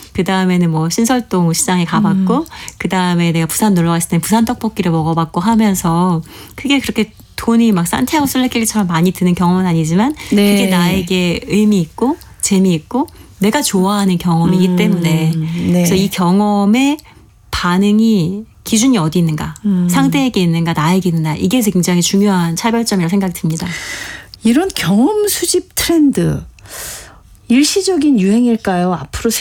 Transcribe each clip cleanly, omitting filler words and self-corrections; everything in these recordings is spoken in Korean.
그 다음에는 뭐 신설동 시장에 가봤고 그 다음에 내가 부산 놀러 갔을 때 부산 떡볶이를 먹어봤고 하면서 그게 그렇게 돈이 막 산티아고 순례길처럼 많이 드는 경험은 아니지만 네. 그게 나에게 의미 있고 재미있고 내가 좋아하는 경험이기 때문에 네. 그래서 이 경험의 반응이 기준이 어디 있는가 상대에게 있는가 나에게 있는가 이게 굉장히 중요한 차별점이라고 생각이 듭니다. 이런 경험 수집 트렌드 일시적인 유행일까요? 앞으로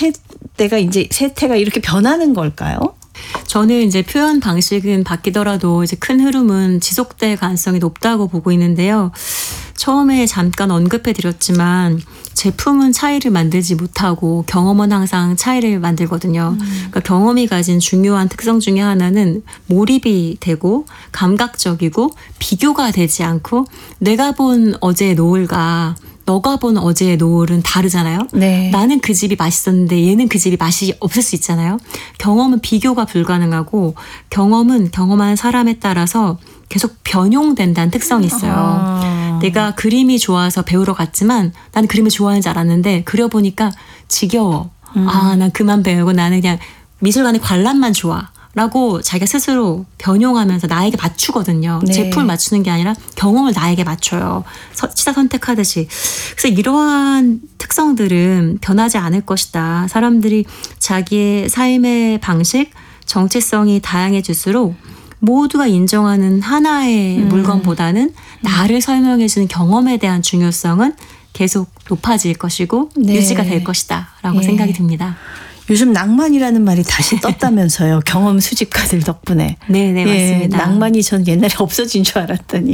세태가 이렇게 변하는 걸까요? 저는 이제 표현 방식은 바뀌더라도 이제 큰 흐름은 지속될 가능성이 높다고 보고 있는데요. 처음에 잠깐 언급해 드렸지만 제품은 차이를 만들지 못하고 경험은 항상 차이를 만들거든요. 그러니까 경험이 가진 중요한 특성 중에 하나는 몰입이 되고 감각적이고 비교가 되지 않고 내가 본 어제의 노을과 너가 본 어제의 노을은 다르잖아요. 네. 나는 그 집이 맛있었는데 얘는 그 집이 맛이 없을 수 있잖아요. 경험은 비교가 불가능하고 경험은 경험한 사람에 따라서 계속 변용된다는 특성이 있어요. 내가 그림이 좋아서 배우러 갔지만 나는 그림을 좋아하는 줄 알았는데 그려보니까 지겨워. 난 그만 배우고 나는 그냥 미술관의 관람만 좋아. 라고 자기가 스스로 변용하면서 나에게 맞추거든요. 네. 제품을 맞추는 게 아니라 경험을 나에게 맞춰요. 치사 선택하듯이. 그래서 이러한 특성들은 변하지 않을 것이다. 사람들이 자기의 삶의 방식, 정체성이 다양해질수록 모두가 인정하는 하나의 물건보다는 나를 설명해주는 경험에 대한 중요성은 계속 높아질 것이고 네. 유지가 될 것이다 라고 네. 생각이 듭니다. 요즘 낭만이라는 말이 다시 떴다면서요. 경험 수집가들 덕분에. 네네 맞습니다. 낭만이 전 옛날에 없어진 줄 알았더니.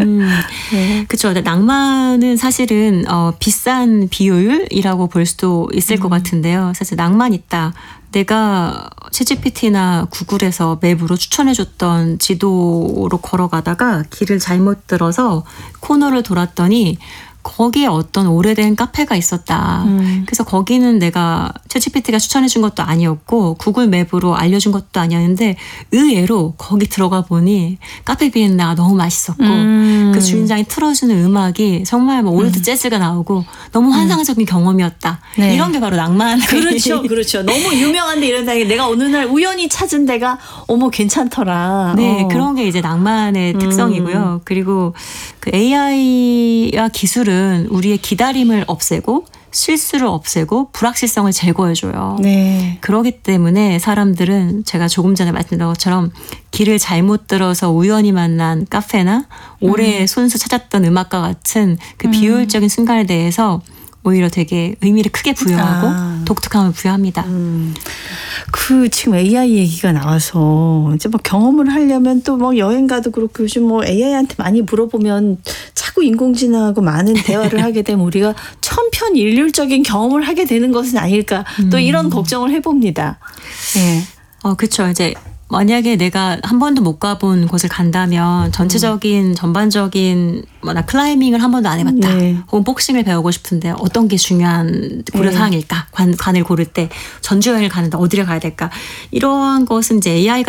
네. 그렇죠. 낭만은 사실은 비싼 비효율이라고 볼 수도 있을 것 같은데요. 사실 낭만 있다. 내가 챗GPT나 구글에서 맵으로 추천해줬던 지도로 걸어가다가 길을 잘못 들어서 코너를 돌았더니 거기에 어떤 오래된 카페가 있었다. 그래서 거기는 내가 챗GPT가 추천해준 것도 아니었고 구글 맵으로 알려준 것도 아니었는데 의외로 거기 들어가 보니 카페 비엔나가 너무 맛있었고 그 주인장이 틀어주는 음악이 정말 뭐 올드 재즈가 나오고 너무 환상적인 경험이었다. 네. 이런 게 바로 낭만. 그렇죠. 너무 유명한데 이런 데가 내가 어느 날 우연히 찾은 데가 어머 괜찮더라. 네, 그런 게 이제 낭만의 특성이고요. 그리고 그 AI와 기술은 우리의 기다림을 없애고 실수를 없애고 불확실성을 제거해줘요. 네. 그렇기 때문에 사람들은 제가 조금 전에 말씀드린 것처럼 길을 잘못 들어서 우연히 만난 카페나 오래 손수 찾았던 음악과 같은 그 비효율적인 순간에 대해서 오히려 되게 의미를 크게 부여하고 독특함을 부여합니다. 그 지금 AI 얘기가 나와서 이제 뭐 경험을 하려면 또 뭐 여행 가도 그렇고 요즘 뭐 AI한테 많이 물어보면 자꾸 인공지능하고 많은 대화를 하게 되면 우리가 천편일률적인 경험을 하게 되는 것은 아닐까 또 이런 걱정을 해봅니다. 네. 그렇죠. 이제 만약에 내가 한 번도 못 가본 곳을 간다면 전체적인 전반적인 나 클라이밍을 한 번도 안 해봤다. 네. 혹은 복싱을 배우고 싶은데 어떤 게 중요한 고려사항일까? 관을 고를 때 전주여행을 가는데 어디를 가야 될까? 이러한 것은 이제 AI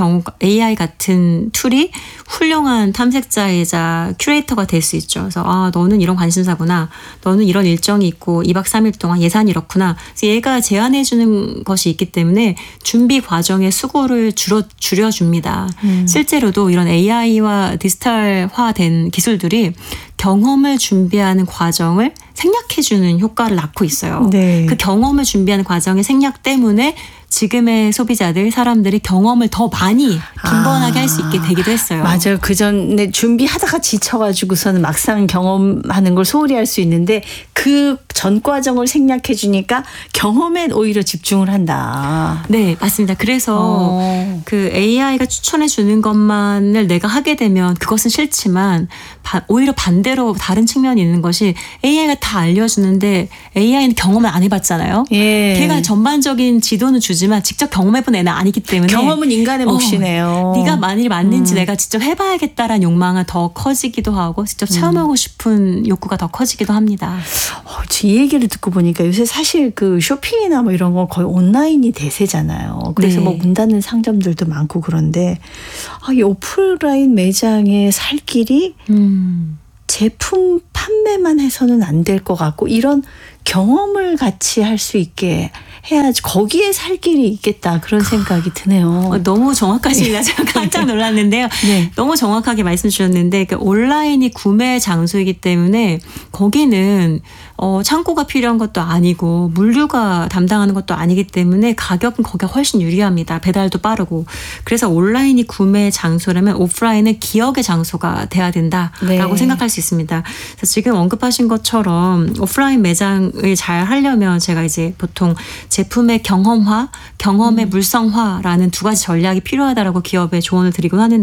같은 툴이 훌륭한 탐색자이자 큐레이터가 될 수 있죠. 그래서 너는 이런 관심사구나. 너는 이런 일정이 있고 2박 3일 동안 예산이 이렇구나. 그래서 얘가 제안해 주는 것이 있기 때문에 준비 과정의 수고를 줄여줍니다. 실제로도 이런 AI와 디지털화된 기술들이 경험을 준비하는 과정을 생략해주는 효과를 낳고 있어요. 네. 그 경험을 준비하는 과정의 생략 때문에 지금의 소비자들, 사람들이 경험을 더 많이 빈번하게 할 수 있게 되기도 했어요. 맞아요. 그 전에 준비하다가 지쳐가지고서는 막상 경험하는 걸 소홀히 할 수 있는데 그 전 과정을 생략해 주니까 경험에 오히려 집중을 한다. 네, 맞습니다. 그래서 그 AI가 추천해 주는 것만을 내가 하게 되면 그것은 싫지만 오히려 반대로 다른 측면이 있는 것이 AI가 다 알려주는데 AI는 경험을 안 해봤잖아요. 예. 걔가 전반적인 지도는 주지만 직접 경험해본 애는 아니기 때문에 경험은 인간의 몫이네요. 네가 만일 맞는지 내가 직접 해봐야겠다라는 욕망은 더 커지기도 하고 직접 체험하고 싶은 욕구가 더 커지기도 합니다. 이 얘기를 듣고 보니까 요새 사실 그 쇼핑이나 뭐 이런 거 거의 온라인이 대세잖아요. 그래서 네. 뭐 문 닫는 상점들도 많고 그런데 이 오프라인 매장의 살 길이 제품 판매만 해서는 안 될 것 같고 이런 경험을 같이 할 수 있게 해야지 거기에 살 길이 있겠다 그런 생각이 드네요. 너무 정확하시다. 제가 깜짝 놀랐는데요. 네. 너무 정확하게 말씀 주셨는데 온라인이 구매 장소이기 때문에 거기는 창고가 필요한 것도 아니고 물류가 담당하는 것도 아니기 때문에 가격은 거기가 훨씬 유리합니다. 배달도 빠르고. 그래서 온라인이 구매 장소라면 오프라인은 기억의 장소가 돼야 된다라고 네. 생각할 수 있습니다. 그래서 지금 언급하신 것처럼 오프라인 매장을 잘 하려면 제가 이제 보통 제품의 경험화, 경험의 물성화라는 두 가지 전략이 필요하다라고 기업에 조언을 드리곤 하는데